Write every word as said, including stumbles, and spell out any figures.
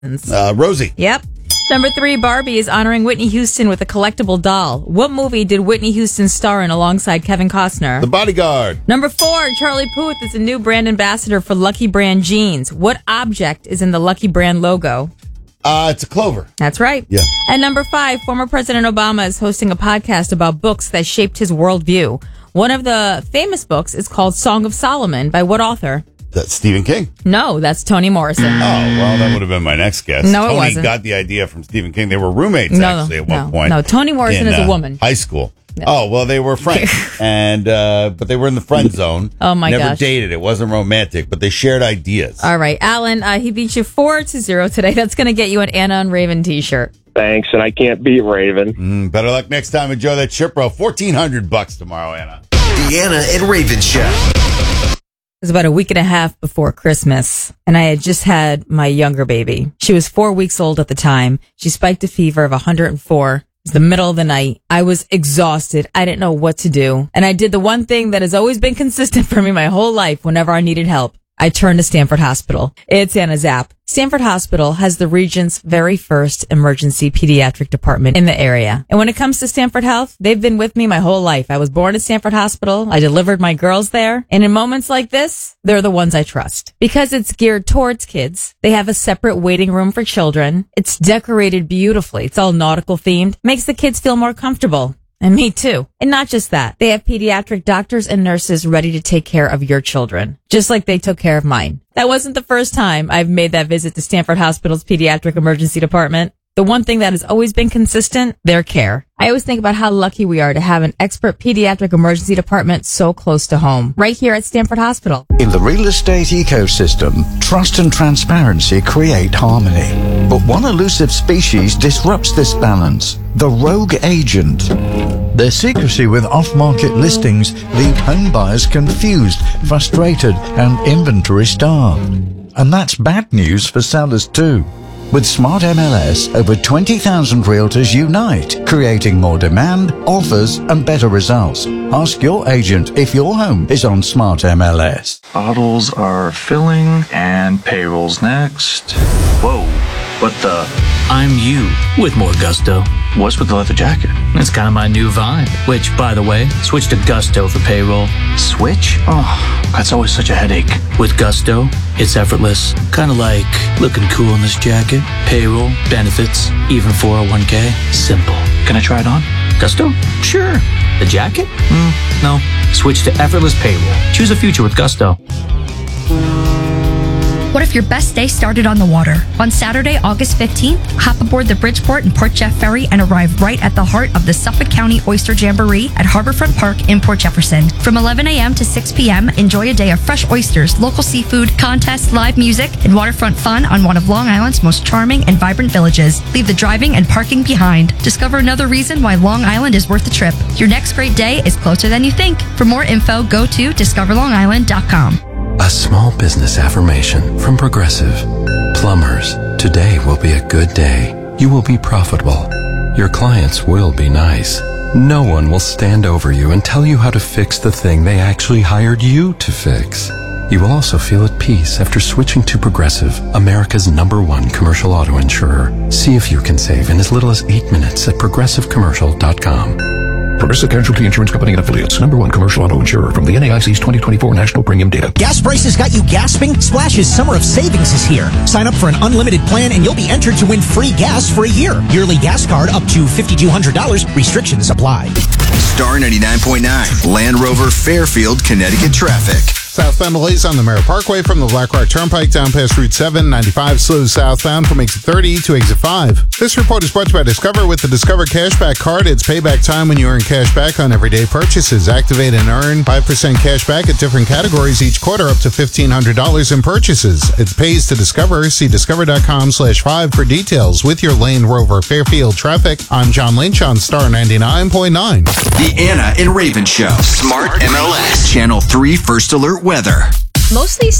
Uh, Rosie. Yep. Number three, Barbie is honoring Whitney Houston with a collectible doll. What movie did Whitney Houston star in alongside Kevin Costner? The Bodyguard. Number four, Charlie Puth is a new brand ambassador for Lucky Brand jeans. What object is in the Lucky Brand logo? Uh, it's a clover. That's right. Yeah. And number five, former President Obama is hosting a podcast about books that shaped his worldview. One of the famous books is called Song of Solomon. By what author? That's Stephen King. No, that's Toni Morrison. Oh, well, that would have been my next guess. No, it Tony wasn't. got the idea from Stephen King. They were roommates, No, actually, at no, one point. no, Toni Morrison in, is a uh, woman. High school. No. Oh, well, they were friends. and uh, But they were in the friend zone. Oh, my Never gosh. dated. It wasn't romantic, but they shared ideas. All right, Alan, uh, he beat you four to zero today. That's going to get you an Anna and Raven t-shirt. Thanks, and I can't beat Raven. Mm, better luck next time. Enjoy that chip roll. fourteen hundred bucks tomorrow, Anna. The Anna and Raven Show. It was about a week and a half before Christmas, and I had just had my younger baby. She was four weeks old at the time. She spiked a fever of one hundred four. It was the middle of the night. I was exhausted. I didn't know what to do. And I did the one thing that has always been consistent for me my whole life whenever I needed help. I turned to Stanford Hospital. It's Anna's app. Stanford Hospital has the region's very first emergency pediatric department in the area. And when it comes to Stanford Health, they've been with me my whole life. I was born at Stanford Hospital. I delivered my girls there. And in moments like this, they're the ones I trust. Because it's geared towards kids, they have a separate waiting room for children. It's decorated beautifully. It's all nautical themed. Makes the kids feel more comfortable. And me too. And not just that. They have pediatric doctors and nurses ready to take care of your children, just like they took care of mine. That wasn't the first time I've made that visit to Stanford Hospital's pediatric emergency department. The one thing that has always been consistent, their care. I always think about how lucky we are to have an expert pediatric emergency department so close to home, right here at Stanford Hospital. In the real estate ecosystem, trust and transparency create harmony. But one elusive species disrupts this balance, the rogue agent. Their secrecy with off-market listings leave home buyers confused, frustrated, and inventory starved. And that's bad news for sellers too. With Smart M L S, over twenty thousand realtors unite, creating more demand, offers, and better results. Ask your agent if your home is on Smart M L S. Bottles are filling, and payroll's next. Whoa, what the? I'm you with more gusto. What's with the leather jacket? It's kind of my new vibe. Which, by the way, switch to Gusto for payroll. Switch? Oh, that's always such a headache. With Gusto, it's effortless. Kind of like looking cool in this jacket. Payroll, benefits, even four oh one k. Simple. Can I try it on? Gusto? Sure. The jacket? Mm, no. Switch to effortless payroll. Choose a future with Gusto. What if your best day started on the water? On Saturday, August fifteenth, hop aboard the Bridgeport and Port Jeff Ferry and arrive right at the heart of the Suffolk County Oyster Jamboree at Harborfront Park in Port Jefferson. From eleven a.m. to six p.m., enjoy a day of fresh oysters, local seafood, contests, live music, and waterfront fun on one of Long Island's most charming and vibrant villages. Leave the driving and parking behind. Discover another reason why Long Island is worth the trip. Your next great day is closer than you think. For more info, go to discover long island dot com. A small business affirmation from Progressive. Plumbers, today will be a good day. You will be profitable. Your clients will be nice. No one will stand over you and tell you how to fix the thing they actually hired you to fix. You will also feel at peace after switching to Progressive, America's number one commercial auto insurer. See if you can save in as little as eight minutes at progressive commercial dot com. Progressive Casualty Insurance Company and Affiliates. Number one commercial auto insurer from the N A I C's twenty twenty-four National Premium Data. Gas prices got you gasping? Splash's Summer of Savings is here. Sign up for an unlimited plan and you'll be entered to win free gas for a year. Yearly gas card up to five thousand two hundred dollars. Restrictions apply. Star ninety-nine point nine. Land Rover Fairfield, Connecticut traffic. Southbound delays on the Merritt Parkway from the Black Rock Turnpike down past Route seven. ninety-five slows southbound from exit thirty to exit five. This report is brought to you by Discover. With the Discover Cashback Card, it's payback time when you earn cash back on everyday purchases. Activate and earn five percent cash back at different categories each quarter up to fifteen hundred dollars in purchases. It pays to Discover. See discover.com slash five for details. With your Land Rover Fairfield traffic, I'm John Lynch on Star ninety-nine point nine. The Anna and Raven Show. Smart M L S. Channel three First Alert Weather. Mostly